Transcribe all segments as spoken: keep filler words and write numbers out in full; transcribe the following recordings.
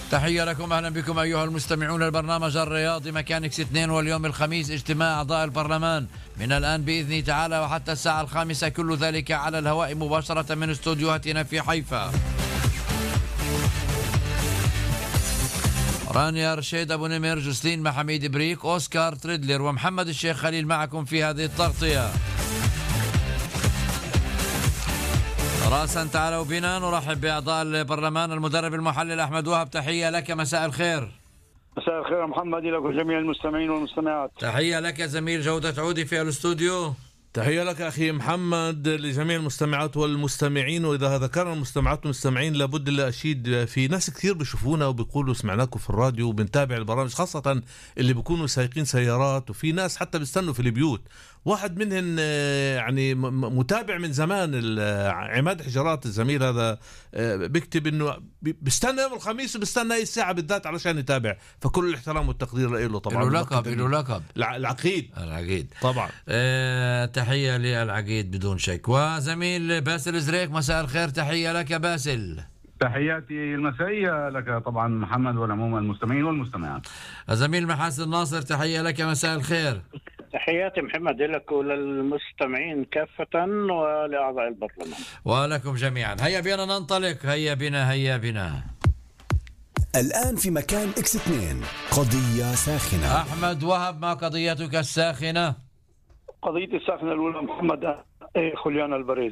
تحية لكم، أهلا بكم أيها المستمعون. البرنامج الرياضي مكانكس اثنين، واليوم الخميس اجتماع أعضاء البرلمان من الآن بإذن تعالى وحتى الساعة الخامسة، كل ذلك على الهواء مباشرة من استوديوهاتنا في حيفا. رانيا رشيد، أبو نمر، جسلين محميد بريك، أوسكار تريدلر ومحمد الشيخ خليل معكم في هذه التغطية. راسا تعالوا بنا نرحب بأعضاء البرلمان. المدرب المحلل أحمد وهب، تحية لك، مساء الخير. مساء الخير يا محمد لك وجميع المستمعين والمستمعات. تحية لك زميل جودة عودي في الاستوديو. تحية لك أخي محمد لجميع المستمعات والمستمعين. وإذا ذكرنا المستمعات والمستمعين لابد لا أشيد في ناس كثير بيشوفونا وبيقولوا سمعناكم في الراديو وبنتابع البرامج، خاصة اللي بيكونوا سايقين سيارات، وفي ناس حتى بيستنوا في البيوت. واحد منهم يعني متابع من زمان، عماد حجرات الزميل هذا بيكتب انه بيستنى يوم الخميس وبيستنى اي ساعه بالذات علشان يتابع، فكل الاحترام والتقدير له. طبعا له لقب له لقب العقيد العقيد طبعا. أه تحيه للعقيد بدون شك. وزميل باسل زريك، مساء الخير، تحيه لك باسل. تحياتي المسائية لك طبعا محمد والعموم المستمعين والمستمعات. زميل محاسن ناصر، تحيه لك، مساء الخير. تحياتي محمد لك وللمستمعين كافة ولأعضاء البرلمان ولكم جميعا. هيا بنا ننطلق، هيا بنا هيا بنا. الآن في مكان إكس اثنين، قضية ساخنة. أحمد وهب، ما قضيتك الساخنة؟ قضية الساخنة الأولى محمد خليان البريز.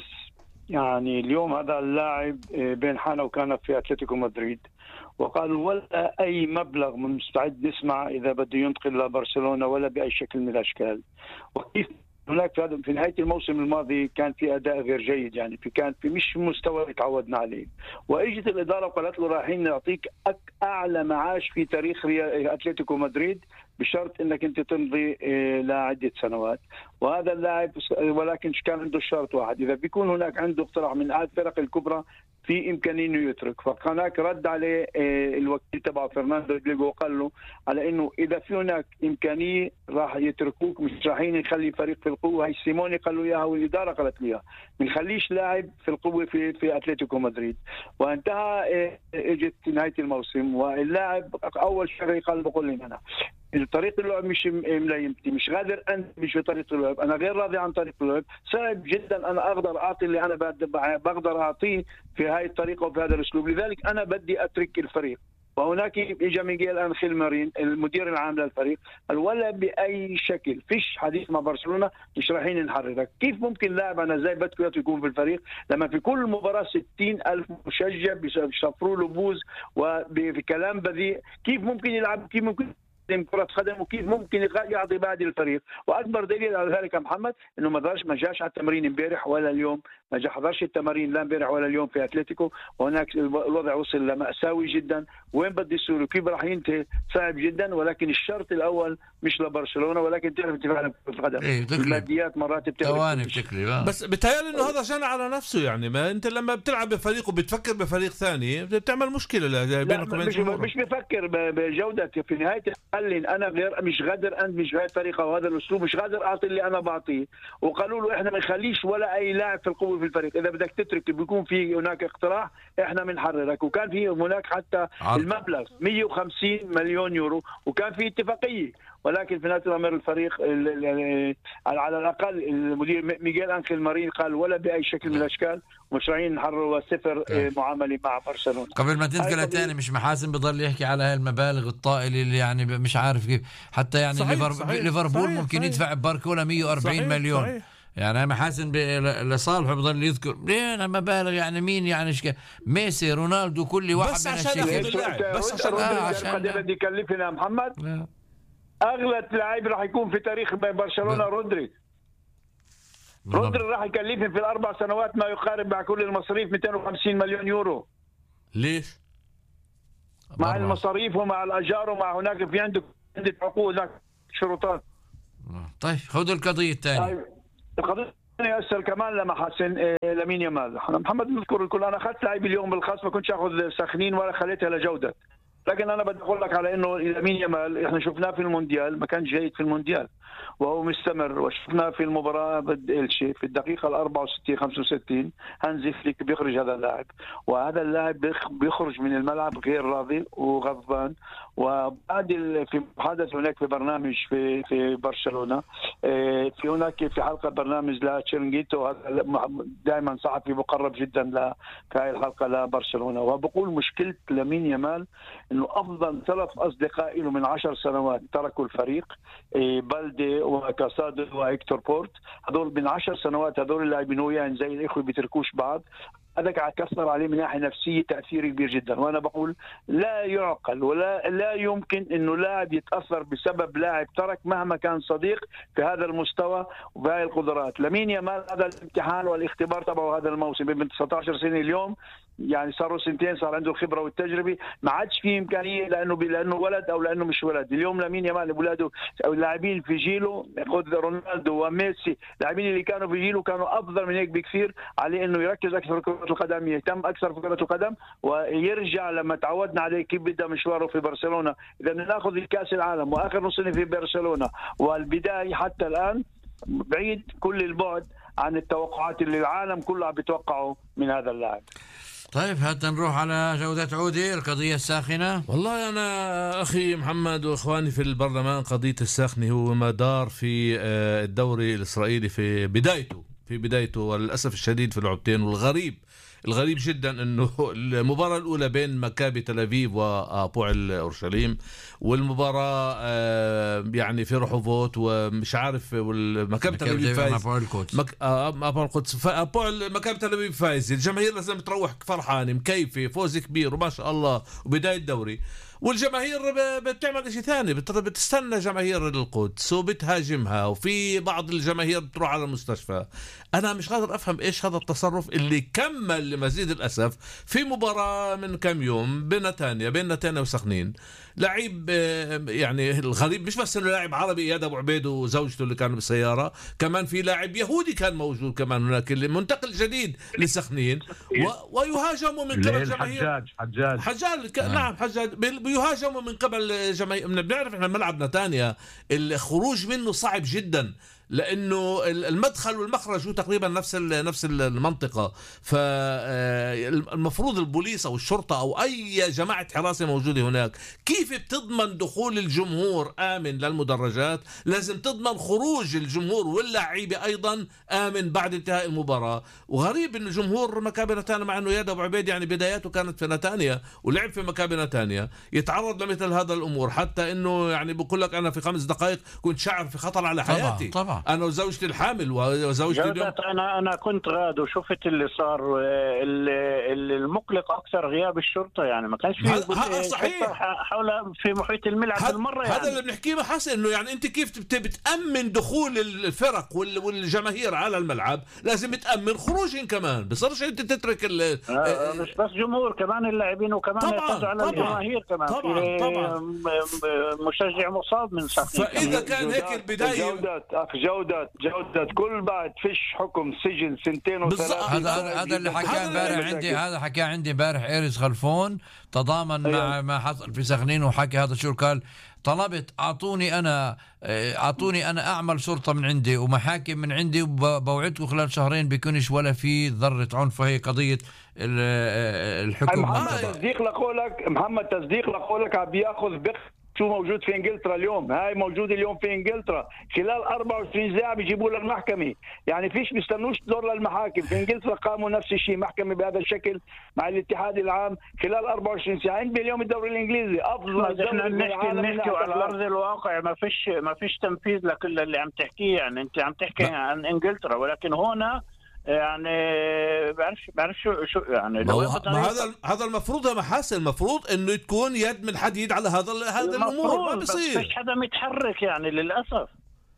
يعني اليوم هذا اللاعب بين حانة وكان في أتلتيكو مدريد، وقال ولا أي مبلغ من مستعد نسمع إذا بده ينتقل لبرشلونة ولا بأي شكل من الأشكال. وكيف هناك في في نهاية الموسم الماضي كان في أداء غير جيد، يعني في كان في مش مستوى تعودنا عليه، وإجت الإدارة وقالت له رايحين نعطيك أعلى معاش في تاريخ أتلتيكو مدريد بشرط انك انت تمضي لعده سنوات. وهذا اللاعب ولكن كان عنده شرط واحد، اذا بيكون هناك عنده اقتراح من احد الفرق الكبرى في امكانيه انه يترك. فهناك رد عليه الوكيل تبع فرناندو ديليغو وقال له على انه اذا في هناك امكانيه راح يتركوك، مش رايحين نخلي فريق في القوه. هي سيموني قال له اياها والاداره قالت له اياها، ما نخليش لاعب في القوه في في اتلتيكو مدريد. وانتهى اجت نهايه الموسم واللاعب اول شيء قال بقول لي انا طريق اللعب مش ملايمتي، مش قادر انت مش في طريق اللعب، انا غير راضي عن طريق اللعب، صعب جدا انا اقدر اعطي اللي انا بقدر اعطيه في هاي الطريقه وفي هذا الاسلوب، لذلك انا بدي اترك الفريق. وهناك اجى ميغيل انخيل مارين المدير العام للفريق قال ولا باي شكل فيش حديث مع برشلونه، مش رايحين نحررك. كيف ممكن لاعب انا زي بدكو يكون في الفريق لما في كل مباراه ستين ألف مشجع بيشفروا له بوز وبكلام بذيء؟ كيف ممكن يلعب؟ كيف ممكن كرة قدم؟ وكيف ممكن يعطي بعد الفريق؟ واكبر دليل على ذلك يا محمد انه ما جاش ما جاش على التمرين امبارح ولا اليوم، ما جا حضرش التمارين لا امبارح ولا اليوم في اتلتيكو. وهناك الوضع وصل لمأساوي جدا، وين بده يصير وكيف راح ينتهي صعب جدا. ولكن الشرط الاول مش لبرشلونه، ولكن تعرف انت فعلا كرة القدم الماديات مرات بتكلف. بس بتهيألي انه هذا شان على نفسه، يعني ما انت لما بتلعب بفريق وبتفكر بفريق ثاني بتعمل مشكله بينك وبين مش, مش بفكر بجوده في نهايه. قال لي انا غير مش قادر انت مش بهاي الطريقه وهذا الاسلوب مش قادر اعطي اللي انا بعطيه. وقالوا له احنا ما نخليش ولا اي لاعب في القوه في الفريق، اذا بدك تترك بيكون في هناك اقتراح احنا بنحررك. وكان في هناك حتى المبلغ مية وخمسين مليون يورو وكان في اتفاقيه، ولكن في نهايه الامر الفريق على الاقل المدير ميغيل انخيل مارين قال ولا باي شكل من الاشكال مش رايحين نحرروا صفر معامله مع برشلونه. قبل ما تنتقل تاني مش محاسن بضل يحكي على هاي المبالغ الطائله اللي يعني مش عارف كيف حتى يعني ليفربول ممكن صحيح يدفع بباركولا مية وأربعين صحيح مليون صحيح. يعني محاسن لصالحه بضل يذكر ليه مبالغ، يعني مين يعني شك... ميسي رونالدو كل واحد بس من الشكل بس عشان عشان الذي يكلفنا محمد لا. اغلى لاعب راح يكون في تاريخ برشلونه رودري. رودري راح يكلفهم في الاربع سنوات ما يقارب مع كل المصاريف مئتين وخمسين مليون يورو. ليش؟ مع برا. المصاريف ومع الاجار ومع هناك في عندك عندك عقود هناك شروطات. طيب خذوا القضيه الثانيه. القضيه الثانيه اسال كمان لما حسن إيه لامين يامال. انا محمد نذكر الكل، انا اخذت لاعب اليوم بالخاص ما كنتش اخذ سخنين ولا خليتها لجوده. لكن انا بدي اقول لك على انه لامين يامال احنا شفناه في المونديال ما كان جيد في المونديال وهو مستمر، وشفناه في المباراه ضد إلشي في الدقيقه الأربعة وستين خمسة وستين هانزي فليك بيخرج هذا اللاعب، وهذا اللاعب بيخرج من الملعب غير راضي وغضبان. وبعد في محادثه هناك في برنامج في في برشلونه، في هناك في حلقه برنامج لتشيرنجيتو، هذا دائما صحفي مقرب جدا ل في هذه الحلقه لبرشلونه، وبقول مشكله لامين يامال انه افضل ثلاث اصدقاء له من عشر سنوات تركوا الفريق، بلدي وكاسادو وهيكتور بورت، هذول من عشر سنوات هذول اللاعبين وياه زي الاخوه بيتركوش بعض. هذا قاعد كسر عليه من ناحيه نفسيه تاثير كبير جدا. وانا بقول لا يعقل ولا لا يمكن انه لاعب يتاثر بسبب لاعب ترك مهما كان صديق في هذا المستوى وبهاي القدرات. لامين يامال هذا الامتحان والاختبار تبعه هذا الموسم ابن تسعة عشر سنه اليوم، يعني صاروا سنتين صار عنده الخبره والتجربه، ما عادش في امكانيه لانه لانه ولد او لانه مش ولد. اليوم لامين يامال اولاده او اللاعبين في جيله خذ رونالدو وميسي، اللاعبين اللي كانوا في جيله كانوا افضل من هيك بكثير، عليه انه يركز اكثر في كره القدم، يهتم اكثر في كره القدم ويرجع لما تعودنا عليه كيف بدا مشواره في برشلونه. اذا ناخذ الكاس العالم واخر نص سنه في برشلونه والبدايه حتى الان بعيد كل البعد عن التوقعات اللي العالم كله عم بيتوقعه من هذا اللاعب. طيب هات نروح على جودة عودي القضية الساخنة. والله أنا أخي محمد وإخواني في البرلمان قضية الساخنة هو ما دار في الدوري الإسرائيلي في بدايته في بدايته وللأسف الشديد في لعبتين. والغريب الغريب جدا انه المباراة الاولى بين مكابي تل ابيب وابوعل اورشليم، والمباراة يعني في رحوفوت ومش عارف، والمكابي تل ابيب فايز مك... ابوعل القدس فابوعل مكابي تل ابيب فايز، الجماهير لازم تروح فرحانة مكيفة فوز كبير وما شاء الله وبداية الدوري، والجماهير بتعمل شيء ثاني، بتستنى جماهير القدس وبتهاجمها، وفي بعض الجماهير بتروح على المستشفى. أنا مش قادر أفهم إيش هذا التصرف اللي كمل لمزيد الأسف في مباراة من كم يوم بين نتانيا بين نتانيا وسخنين. لعيب يعني الغريب مش بس إنه لاعب عربي إياد أبو عبيد وزوجته اللي كانوا بالسيارة، كمان في لاعب يهودي كان موجود كمان هناك اللي منتقل جديد لسخنين و... ويهاجموا من قبل جماهير حجاج حجاج حجاج ك... آه. نعم حجاج بيهاجموا من قبل جماهير. بنعرف إحنا ملعب نتانيا الخروج منه صعب جدا لأنه المدخل والمخرج هو تقريبا نفس نفس المنطقة، فالمفروض البوليس أو الشرطة أو أي جماعة حراسة موجودة هناك كيف بتضمن دخول الجمهور آمن للمدرجات؟ لازم تضمن خروج الجمهور واللاعيبة أيضا آمن بعد انتهاء المباراة. وغريب إنه جمهور مكابي نتانيا مع إنه إياد أبو عبيد يعني بداياته كانت في نتانيا ولعب في مكابي نتانيا يتعرض لمثل هذا الأمور، حتى إنه يعني بقول لك أنا في خمس دقائق كنت شاعر في خطر على حياتي. طبعا طبعا. أنا وزوجتي الحامل وزوجتي اليوم. أنا أنا كنت غاد وشفت اللي صار، اللي المقلق أكثر غياب الشرطة، يعني ما كانش في صحيح حول في محيط الملعب بالمرة. يعني هذا اللي بنحكيه محسن، إنه يعني أنت كيف بتأمن دخول الفرق والجماهير على الملعب؟ لازم تأمن خروجهم كمان، بصيرش أنت تترك ال آه مش بس جمهور، كمان اللاعبين وكمان يعتمدوا على الجماهير كمان. طبعا طبعا مشجع مصاب من سخنين. فإذا كان هيك البداية جودة جودة جودة كل بعد فيش حكم سجن سنتين وثلاثة. هذا هذا اللي حكاه امبارح عندي، هذا حكاه عندي امبارح إيريس خلفون تضامن أيوة. مع ما حصل في سخنين وحكي هذا شو قال. طلبت اعطوني انا اعطوني انا اعمل شرطه من عندي ومحاكم من عندي، وبوعدكم خلال شهرين بيكونش ولا في ذره عنف. وهي قضيه الحكم. محمد تصديق لقولك محمد تصديق لقولك عم بياخذ بخ شو موجود في انجلترا اليوم. هاي موجود اليوم في انجلترا خلال أربعة وعشرين ساعة بيجيبوا للمحكمة، يعني فيش بيستنوش دور للمحاكم. في انجلترا قاموا نفس الشيء، محكمة بهذا الشكل مع الاتحاد العام خلال أربعة وعشرين ساعة. عندنا اليوم الدوري الانجليزي افضل احنا نحكي نحكي على ارض الواقع، ما فيش ما فيش تنفيذ لكل اللي عم تحكيه. يعني انت عم تحكي عن انجلترا، ولكن هنا يعني بعرفش بعرف شو شو يعني لو ما هذا هذا المفروض يا محاسن، المفروض انه تكون يد من حديد على هذا هذا الامور. ما بيصير فيش حدا متحرك يعني للاسف.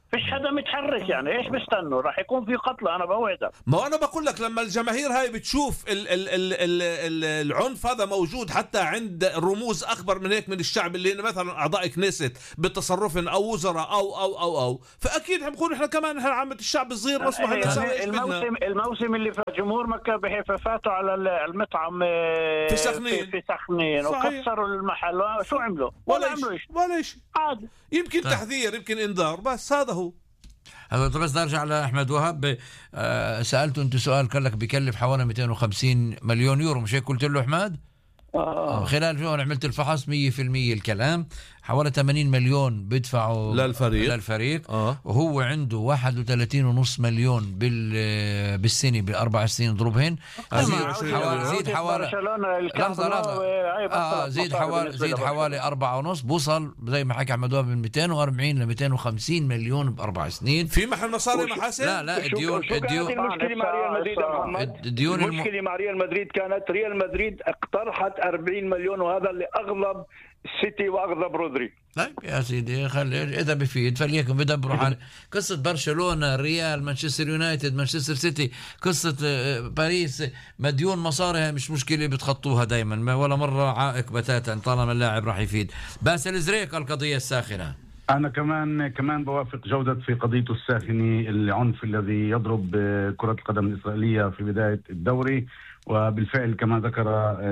فيش حدا متحرك، يعني ايش بيستنوا؟ راح يكون في قتلى، انا بوعدك. ما انا بقول لك لما الجماهير هاي بتشوف ال ال ال ال ال العنف هذا موجود حتى عند رموز اكبر من هيك من الشعب، اللي مثلا اعضاء كنيست بتصرفهم او وزراء او او او او فاكيد حنقول احنا كمان احنا عامه الشعب الصغير نصبح يعني الموسم الموسم اللي في جمهور مكة فاتوا على المطعم في سخنين في سخنين وكسروا المحل، شو عملوا؟ ولا عملوا شيء ولا شيء عادي. يمكن طيب. تحذير يمكن انذار، بس هذا هو. هذا بس نرجع لأحمد وهب. آه سألته أنت سؤال، قال لك بيكلف حوالي مئتين وخمسين مليون يورو، مش هيك قلت له أحمد؟ آه. خلال شو عملت الفحص مية بالمية الكلام، حوالي ثمانين مليون بيدفعوا للفريق للفريق آه. وهو عنده واحد وثلاثين ونص مليون بال بالسنة بأربع سنين ضربهن، زيد حوالي زيد حوالي لحظة لحظة آه زيد حوالي زيد حوالي أربعة ونص، بوصل زي ما حكى أحمد وهب من مئتين وأربعين ل مئتين وخمسين مليون بأربع سنين. في محل مصاري محاسن؟ لا لا الديون الديون المشكلة مع ريال مدريد محمد، الديون المشكلة مع ريال مدريد كانت ريال مدريد اقترحت أربعين مليون، وهذا اللي أغضب السيتي وأغضب رودري. طيب يا سيدي خلي إذا بفيد فليكن بدبروا حال قصة برشلونة، ريال، مانشستر يونايتد، مانشستر سيتي، قصة باريس مديون مصاريها مش مشكلة بتخطوها دايما ولا مرة عائق بتاتا طالما اللاعب راح يفيد. باسل زريق القضية الساخنة. أنا كمان كمان بوافق جودة في قضيته الساخنة، العنف الذي يضرب كرة القدم الإسرائيلية في بداية الدوري، وبالفعل كما ذكر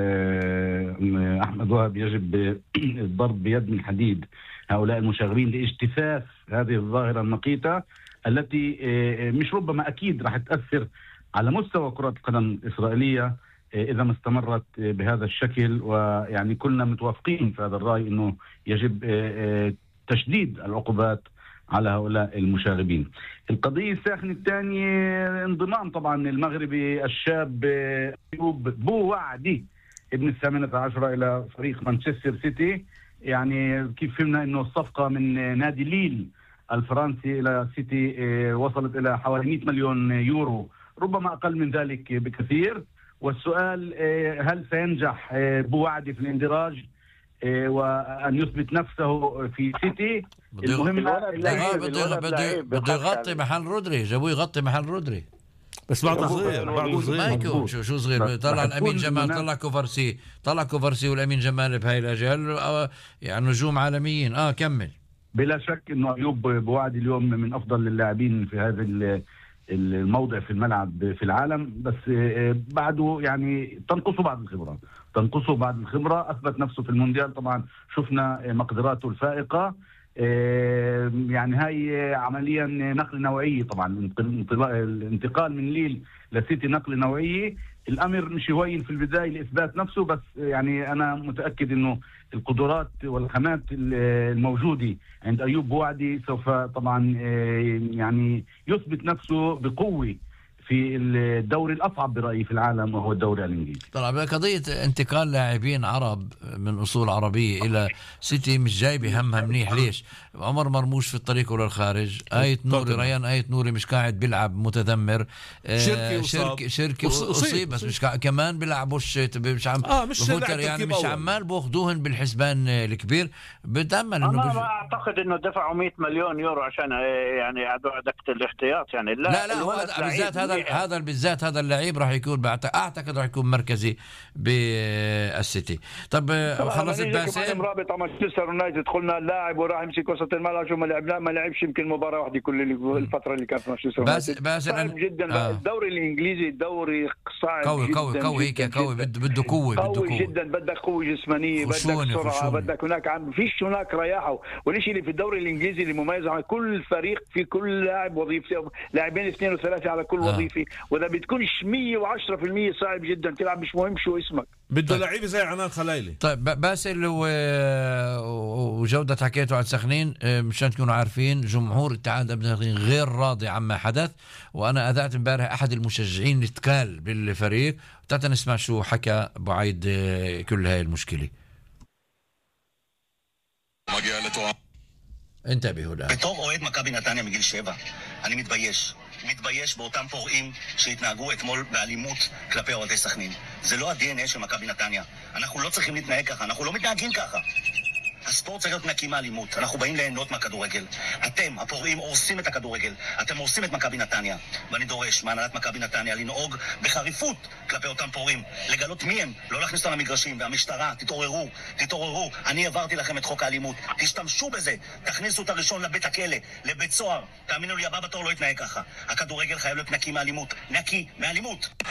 أحمد وهب يجب الضرب بيد من حديد هؤلاء المشاغبين لاجتثاث هذه الظاهرة المقيتة التي مش ربما أكيد راح تأثر على مستوى كرة القدم الإسرائيلية إذا ما استمرت بهذا الشكل. ويعني كلنا متوافقين في هذا الرأي أنه يجب تشديد العقوبات على هؤلاء المشاغبين. القضية الساخنة الثانية انضمام طبعا المغربي الشاب أيوب بوعدي ابن الثامنة عشرة إلى فريق مانشستر سيتي. يعني كيف فهمنا أنه الصفقة من نادي ليل الفرنسي إلى سيتي وصلت إلى حوالي مئة مليون يورو، ربما أقل من ذلك بكثير. والسؤال هل سينجح بوعدي في الاندراج وأن يثبت نفسه في سيتي؟ المهم بده يغطي محل رودري، جابوه يغطي محل رودري بس بعده صغير بعده صغير شو شو صغير. طلع الأمين جمال، طلع كوفرسي، طلع كوفرسي والأمين جمال بهاي الأجيال يعني نجوم عالميين. اه كمل. بلا شك انه ايوب بوعدي اليوم من افضل اللاعبين في هذا الموضع في الملعب في العالم، بس بعده يعني تنقصه بعض الخبرة تنقصه بعض الخبرة أثبت نفسه في المونديال، طبعا شفنا مقدراته الفائقة. يعني هاي عمليا نقل نوعية، طبعا الانتقال من ليل لسيتي نقل نوعية. الأمر مش هوين في البداية لإثبات نفسه، بس يعني أنا متأكد أنه القدرات والخامات الموجودة عند أيوب بوعدي سوف طبعا يعني يثبت نفسه بقوة في الدوري الأصعب برأيي في العالم وهو الدوري الإنجليزي. طبعا قضية انتقال لاعبين عرب من أصول عربية إلى سيتي مش جاي بهمها منيح. ليش؟ عمر مرموش في الطريق للخارج، آية نوري ريان آية نوري مش قاعد بيلعب متذمر، شركي شركي شركي أصيب بس مش كمان بيلعبوش مش عم آه مش يعني مش عمال بأخذوهن بالحسبان الكبير. بتأمل أنا ما أعتقد إنه دفعوا مئة مليون يورو عشان يعني قعدوا دكة الاحتياط يعني. لا لا, لا هو بالذات هذا هذا بالذات هذا اللعيب راح يكون اعتقد راح يكون مركزي بالسيتي. طب خلصت باسل رابط مانشستر يونايتد قلنا اللاعب وراح يمسك وسط الملعب، شو ما لعب لا ما لعبش يمكن مباراه واحده كل الفتره اللي كانت مانشستر يونايتد. باسل صعب جدا آه. الدوري الانجليزي دوري صعب قوي جدا قوي قوي هيك قوي بده قوه بده قوي جدا، بدك قوه جسمانيه، بدك سرعه، بدك هناك عم فيش هناك رياحه. والشيء اللي في الدوري الانجليزي اللي مميز على كل فريق في كل لاعب وظيفه، لاعبين اثنين وثلاثه على كل آه. وظيفه، وإذا بتكونش مية وعشرة في المية صعب جدا تلعب، مش مهم شو اسمك. بده طيب. لعيبه زي عنان خلايلي. طيب باسل وجودة حكيته عن سخنين مشان تكونوا عارفين جمهور اتحاد ابن سخنين غير راضي عما حدث، وانا اذعت امبارح احد المشجعين التقال بالفريق. تعال نسمع شو حكى بعيد كل هاي المشكله. انتبهوا لا בתור אוהד מכבי נתניה מגיל שבע אני מתבייש מתבייש באותם פורעים שהתנהגו אתמול באלימות כלפי אוהדי סכנין. זה לא ה-די אן איי של מכבי נתניה. אנחנו לא צריכים להתנהג ככה, אנחנו לא מתנהגים ככה. הספורט צריך להיות נקי מאלימות. אנחנו באים ליהנות מהכדורגל. אתם, הפורעים, הורסים את הכדורגל. אתם הורסים את מכבי נתניה. ואני דורש מהנהלת מכבי נתניה לנהוג בחריפות כלפי אותם פורעים. לגלות מי הם, לא להכניס אותם למגרשים. והמשטרה, תתעוררו, תתעוררו. אני העברתי לכם את חוק האלימות. תשתמשו בזה. תכניסו את הראשון לבית הכלא, לבית סוהר. תאמינו לי, הבא בתור לא יתנהג ככה. הכדורגל חייב להיות נקי מאלימות. נקי מאלימות.